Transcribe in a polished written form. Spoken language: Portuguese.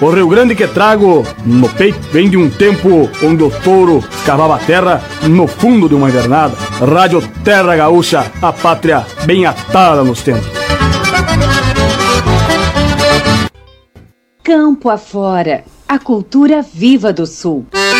O Rio Grande que trago no peito vem de um tempo onde o touro cavava a terra no fundo de uma invernada. Rádio Terra Gaúcha, a pátria bem atada nos tempos. Campo afora, a cultura viva do Sul.